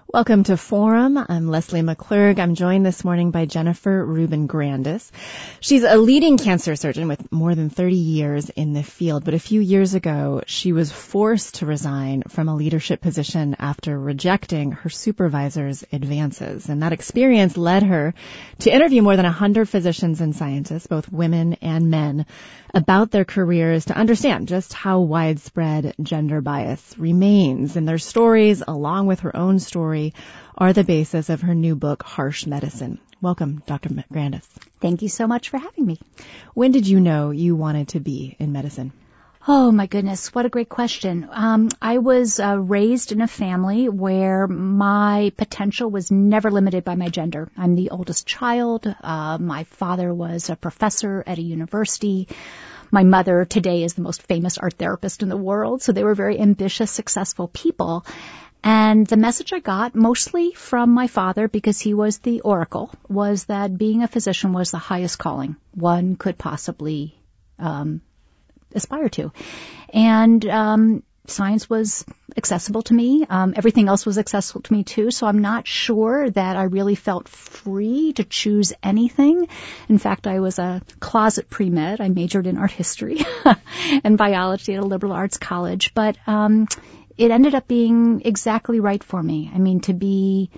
Welcome to Forum. I'm Leslie McClurg. I'm joined this morning by Jennifer Rubin Grandis. She's a leading cancer surgeon with more than 30 years in the field, but a few years ago, she was forced to resign from a leadership position after rejecting her supervisor's advances. And that experience led her to interview more than 100 physicians and scientists, both women and men, about their careers to understand just how widespread gender bias remains. And their stories, along with her own story, are the basis of her new book, Harsh Medicine. Welcome, Dr. Grandis. Thank you so much for having me. When did you know you wanted to be in medicine? Oh, my goodness. What a great question. I was raised in a family where my potential was never limited by my gender. I'm the oldest child. My father was a professor at a university. My mother today is the most famous art therapist in the world. So they were very ambitious, successful people. And the message I got, mostly from my father, because he was the oracle, was that being a physician was the highest calling one could possibly aspire to. And science was accessible to me. Everything else was accessible to me, too. So I'm not sure that I really felt free to choose anything. In fact, I was a closet pre-med. I majored in art history and biology at a liberal arts college. But it ended up being exactly right for me. I mean, to be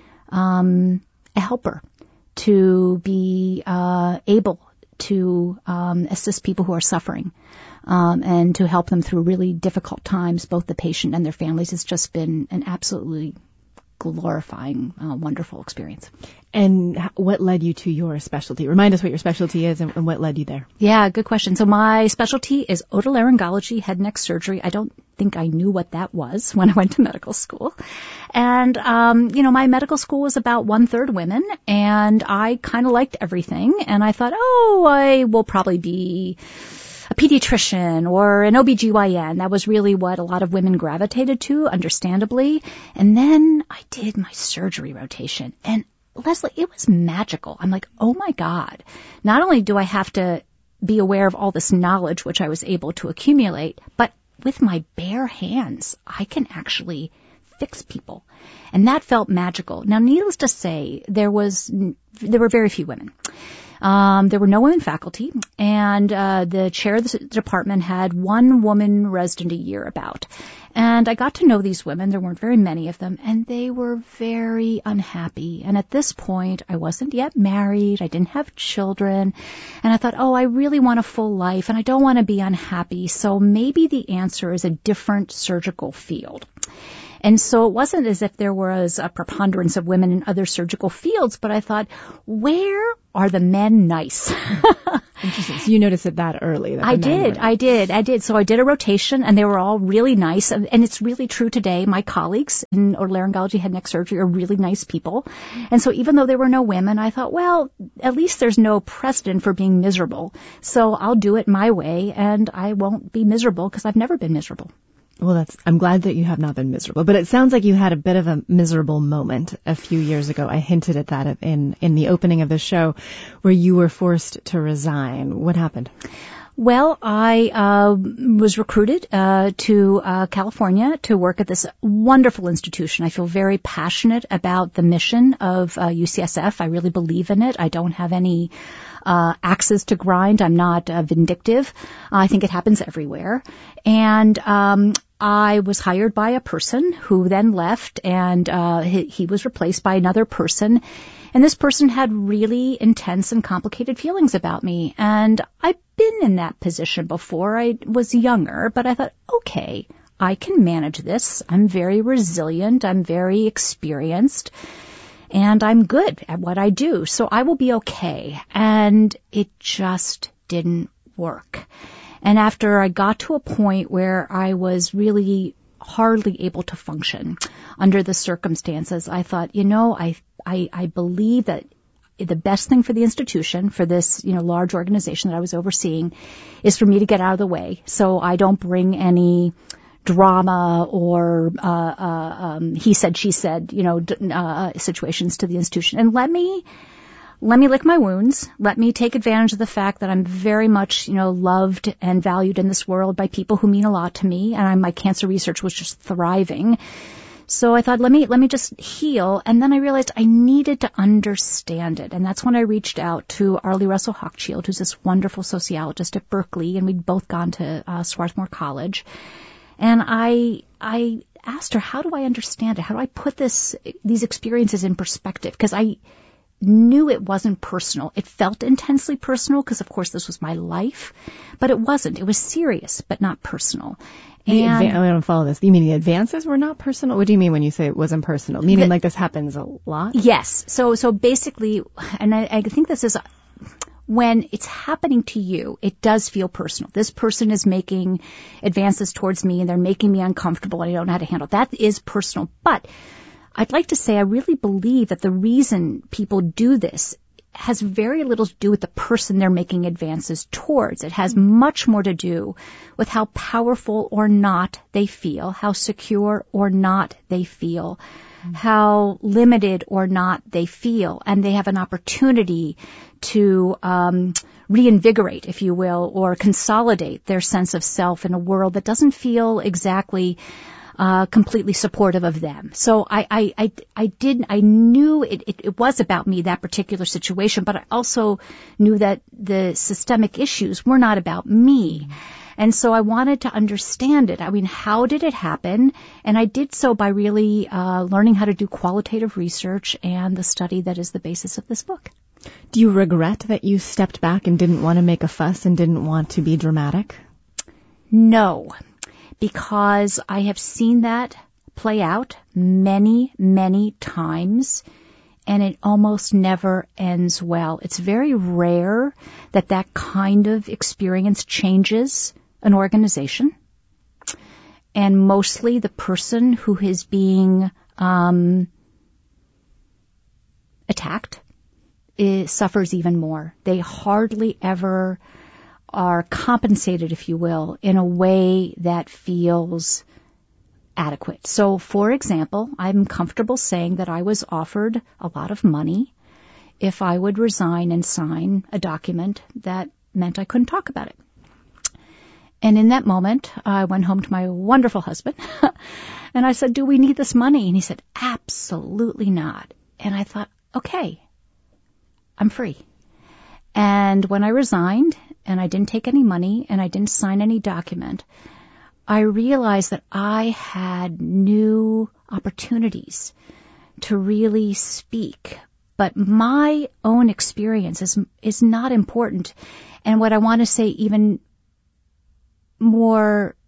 a helper, to be able to assist people who are suffering, and to help them through really difficult times, both the patient and their families, has just been an absolutely glorifying, wonderful experience. And what led you to your specialty? Remind us what your specialty is and what led you there. Yeah, good question. So my specialty is otolaryngology, head and neck surgery. I don't think I knew what that was when I went to medical school. And, my medical school was about 1/3 women, and I kind of liked everything. And I thought, I will probably be a pediatrician or an OBGYN. That was really what a lot of women gravitated to, understandably. And then I did my surgery rotation. And Leslie, it was magical. I'm like, oh my God. Not only do I have to be aware of all this knowledge, which I was able to accumulate, but with my bare hands, I can actually fix people. And that felt magical. Now, needless to say, there were very few women. There were no women faculty, and the chair of the department had one woman resident a year about. And I got to know these women. There weren't very many of them, and they were very unhappy. And at this point, I wasn't yet married. I didn't have children. And I thought, I really want a full life, and I don't want to be unhappy. So maybe the answer is a different surgical field. And so it wasn't as if there was a preponderance of women in other surgical fields, but I thought, where are the men nice? Interesting. So you noticed it that early. I did. So I did a rotation, and they were all really nice. And it's really true today. My colleagues in otolaryngology, head and neck surgery are really nice people. And so even though there were no women, I thought, well, at least there's no precedent for being miserable. So I'll do it my way, and I won't be miserable because I've never been miserable. Well, I'm glad that you have not been miserable, but it sounds like you had a bit of a miserable moment a few years ago. I hinted at that in the opening of the show, where you were forced to resign. What happened? Well, I was recruited to California to work at this wonderful institution. I feel very passionate about the mission of UCSF. I really believe in it. I don't have any axes to grind. I'm not vindictive. I think it happens everywhere. And I was hired by a person who then left, and he was replaced by another person. And this person had really intense and complicated feelings about me. And I've been in that position before. I was younger, but I thought, okay, I can manage this. I'm very resilient. I'm very experienced. And I'm good at what I do, so I will be okay. And it just didn't work. And after I got to a point where I was really hardly able to function under the circumstances, I thought, I believe that the best thing for the institution, for this, large organization that I was overseeing, is for me to get out of the way so I don't bring any drama or he said, she said, situations to the institution. And let me lick my wounds. Let me take advantage of the fact that I'm very much, loved and valued in this world by people who mean a lot to me. And my cancer research was just thriving. So I thought, let me just heal. And then I realized I needed to understand it. And that's when I reached out to Arlie Russell Hochschild, who's this wonderful sociologist at Berkeley. And we'd both gone to Swarthmore College. And I asked her, how do I understand it? How do I put these experiences in perspective? Because I knew it wasn't personal. It felt intensely personal because, of course, this was my life. But it wasn't. It was serious, but not personal. I don't follow this. You mean the advances were not personal? What do you mean when you say it wasn't personal? Meaning like this happens a lot? Yes. So basically, and I think this is, when it's happening to you, it does feel personal. This person is making advances towards me and they're making me uncomfortable and I don't know how to handle it. That is personal. But I'd like to say I really believe that the reason people do this has very little to do with the person they're making advances towards. It has much more to do with how powerful or not they feel, how secure or not they feel, how limited or not they feel, and they have an opportunity to reinvigorate, if you will, or consolidate their sense of self in a world that doesn't feel exactly completely supportive of them. So I knew it was about me, that particular situation, but I also knew that the systemic issues were not about me. And so I wanted to understand it. I mean, how did it happen? And I did so by really learning how to do qualitative research and the study that is the basis of this book. Do you regret that you stepped back and didn't want to make a fuss and didn't want to be dramatic? No, because I have seen that play out many, many times, and it almost never ends well. It's very rare that that kind of experience changes an organization, and mostly the person who is being attacked suffers even more. They hardly ever are compensated, if you will, in a way that feels adequate. So, for example, I'm comfortable saying that I was offered a lot of money if I would resign and sign a document that meant I couldn't talk about it. And in that moment, I went home to my wonderful husband and I said, do we need this money? And he said, absolutely not. And I thought, okay, I'm free. And when I resigned and I didn't take any money and I didn't sign any document, I realized that I had new opportunities to really speak. But my own experience is not important. And what I want to say even more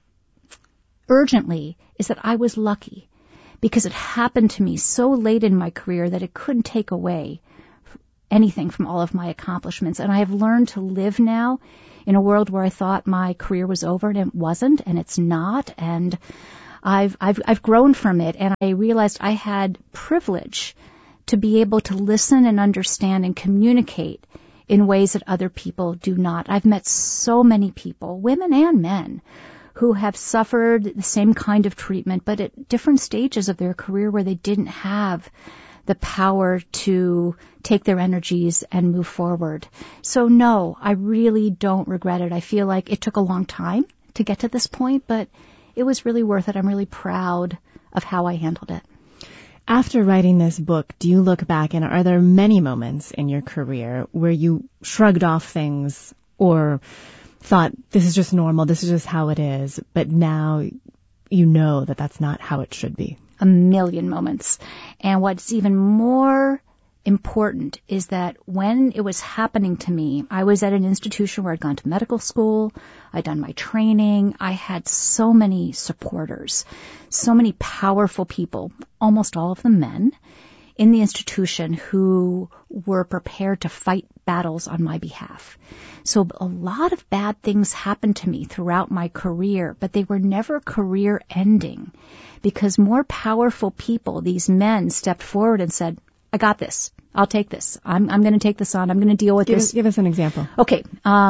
urgently is that I was lucky because it happened to me so late in my career that it couldn't take away anything from all of my accomplishments. And I have learned to live now in a world where I thought my career was over and it wasn't, and it's not. And I've grown from it, and I realized I had privilege to be able to listen and understand and communicate in ways that other people do not. I've met so many people, women and men, who have suffered the same kind of treatment, but at different stages of their career where they didn't have the power to take their energies and move forward. So no, I really don't regret it. I feel like it took a long time to get to this point, but it was really worth it. I'm really proud of how I handled it. After writing this book, do you look back and are there many moments in your career where you shrugged off things or thought, this is just normal, this is just how it is, but now you know that that's not how it should be? A million moments. And what's even more important is that when it was happening to me, I was at an institution where I'd gone to medical school, I'd done my training, I had so many supporters, so many powerful people, almost all of them men, in the institution who were prepared to fight battles on my behalf. So a lot of bad things happened to me throughout my career, but they were never career ending because more powerful people, these men, stepped forward and said, I got this. I'll take this. I'm going to take this on. I'm going to deal with this. Give us an example. Okay.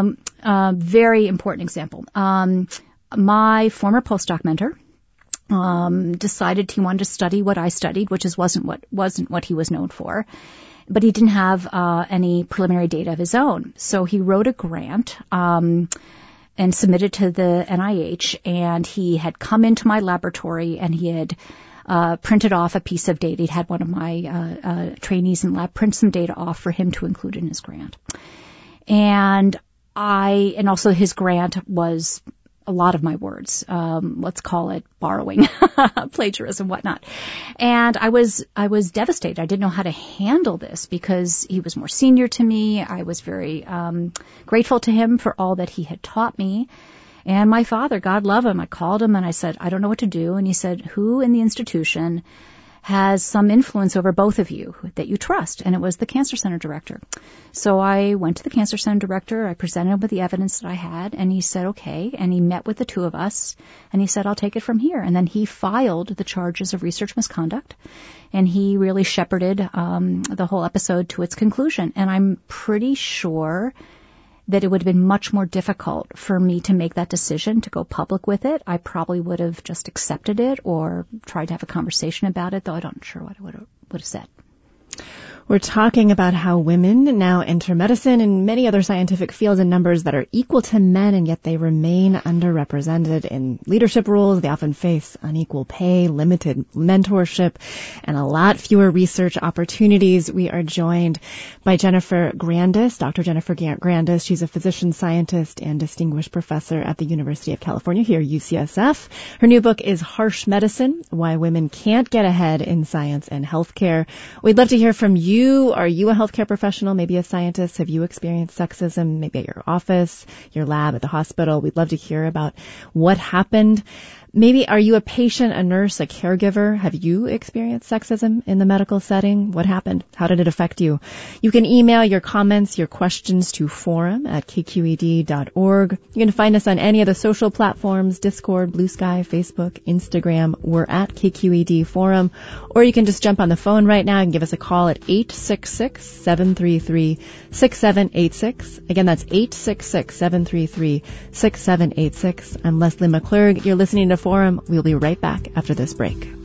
Very important example. My former postdoc mentor decided he wanted to study what I studied, which wasn't what he was known for. But he didn't have any preliminary data of his own. So he wrote a grant and submitted to the NIH, and he had come into my laboratory and he had printed off a piece of data. He'd had one of my trainees in lab print some data off for him to include in his grant. And also his grant was a lot of my words, let's call it borrowing, plagiarism, whatnot. And I was devastated. I didn't know how to handle this because he was more senior to me. I was very grateful to him for all that he had taught me. And my father, God love him, I called him and I said, I don't know what to do. And he said, who in the institution has some influence over both of you that you trust? And it was the Cancer Center director. So I went to the Cancer Center director. I presented him with the evidence that I had, and he said, okay. And he met with the two of us, and he said, I'll take it from here. And then he filed the charges of research misconduct, and he really shepherded the whole episode to its conclusion. And I'm pretty sure that it would have been much more difficult for me to make that decision to go public with it. I probably would have just accepted it or tried to have a conversation about it, though I'm not sure what I would have said. We're talking about how women now enter medicine and many other scientific fields in numbers that are equal to men, and yet they remain underrepresented in leadership roles. They often face unequal pay, limited mentorship, and a lot fewer research opportunities. We are joined by Jennifer Grandis, Dr. Jennifer Grandis. She's a physician scientist and distinguished professor at the University of California here, UCSF. Her new book is Harsh Medicine: Why Women Can't Get Ahead in Science and Healthcare. We'd love to hear from you. Are you a healthcare professional, maybe a scientist? Have you experienced sexism, maybe at your office, your lab, at the hospital? We'd love to hear about what happened. Maybe are you a patient, a nurse, a caregiver? Have you experienced sexism in the medical setting? What happened? How did it affect you? You can email your comments, your questions to forum@kqed.org. You can find us on any of the social platforms, Discord, Blue Sky, Facebook, Instagram. We're at KQED Forum. Or you can just jump on the phone right now and give us a call at 866-733-6786. Again, that's 866-733-6786. I'm Leslie McClurg. You're listening to Forum. We'll be right back after this break.